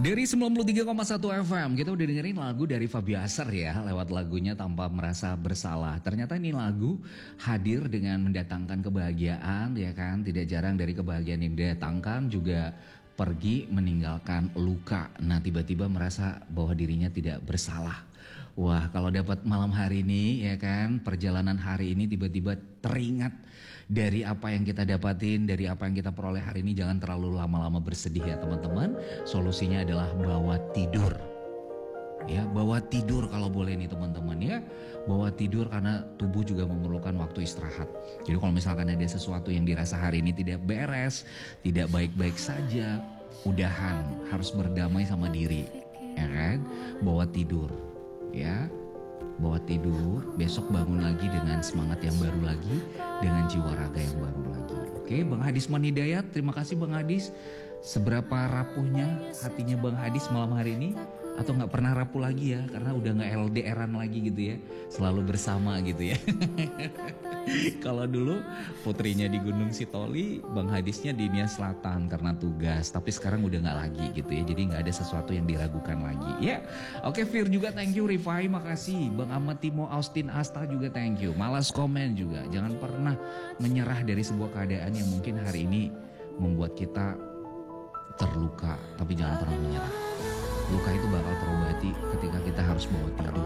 Dari 93,1 FM kita udah dengerin lagu dari Fabiaser ya, lewat lagunya Tanpa Merasa Bersalah. Ternyata ini lagu hadir dengan mendatangkan kebahagiaan ya kan. Tidak jarang dari kebahagiaan yang didatangkan juga pergi meninggalkan luka. Nah tiba-tiba merasa bahwa dirinya tidak bersalah. Wah kalau dapat malam hari ini ya kan, perjalanan hari ini tiba-tiba teringat dari apa yang kita dapatin, dari apa yang kita peroleh hari ini, jangan terlalu lama-lama bersedih ya teman-teman. Solusinya adalah bawa tidur. Ya, bawa tidur kalau boleh nih teman-teman ya. Bawa tidur karena tubuh juga memerlukan waktu istirahat. Jadi kalau misalkan ada sesuatu yang dirasa hari ini tidak beres, tidak baik-baik saja, udahan, harus berdamai sama diri. Ya kan? Bawa tidur. Ya. Bawa tidur, besok bangun lagi dengan semangat yang baru lagi, dengan jiwa raga yang baru lagi. Oke, Bang Hadis Manhidayat, terima kasih Bang Hadis. Seberapa rapuhnya hatinya Bang Hadis malam hari ini? Atau gak pernah rapuh lagi ya, karena udah gak LDRan lagi gitu ya, selalu bersama gitu ya. Kalau dulu putrinya di Gunung Sitoli, Bang Hadisnya di Nia Selatan karena tugas. Tapi sekarang udah gak lagi gitu ya, jadi gak ada sesuatu yang diragukan lagi ya. Oke Fir juga thank you, Rifai makasih, Bang Ahmad Timo, Austin Asta juga thank you. Malas komen juga, jangan pernah menyerah dari sebuah keadaan yang mungkin hari ini membuat kita terluka. Tapi jangan pernah menyerah. Luka itu bakal terobati ketika kita harus bawa tidur.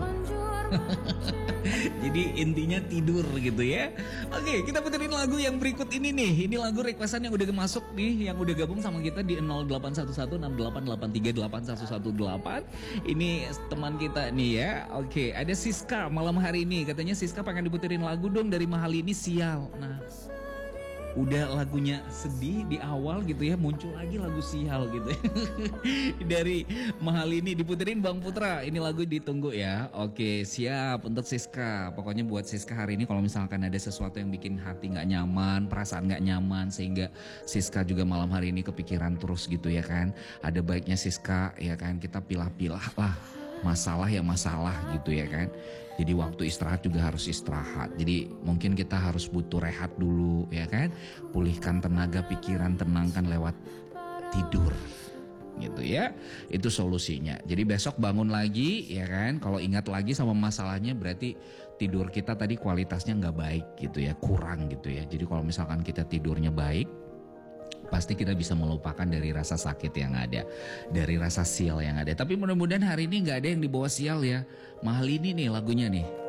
Jadi intinya tidur gitu ya. Oke, kita puterin lagu yang berikut ini nih. Ini lagu requestan yang udah masuk nih, yang udah gabung sama kita di 081168838118. Ini teman kita nih ya. Oke, ada Siska malam hari ini. Katanya Siska pengen diputerin lagu dong dari Mahal Ini Sial. Nah, udah lagunya sedih di awal gitu ya, muncul lagi lagu sial gitu ya. Dari Mahal Ini diputerin Bang Putra. Ini lagu ditunggu ya. Oke siap untuk Siska. Pokoknya buat Siska hari ini kalau misalkan ada sesuatu yang bikin hati gak nyaman, perasaan gak nyaman, sehingga Siska juga malam hari ini kepikiran terus gitu ya kan, ada baiknya Siska ya kan kita pilah-pilah lah masalah ya masalah gitu ya kan. Jadi waktu istirahat juga harus istirahat. Jadi mungkin kita harus butuh rehat dulu ya kan. Pulihkan tenaga pikiran, tenangkan lewat tidur gitu ya. Itu solusinya. Jadi besok bangun lagi ya kan. Kalau ingat lagi sama masalahnya berarti tidur kita tadi kualitasnya gak baik gitu ya. Kurang gitu ya. Jadi kalau misalkan kita tidurnya baik, pasti kita bisa melupakan dari rasa sakit yang ada, dari rasa sial yang ada. Tapi mudah-mudahan hari ini gak ada yang dibawa sial ya. Mahal Ini nih lagunya nih.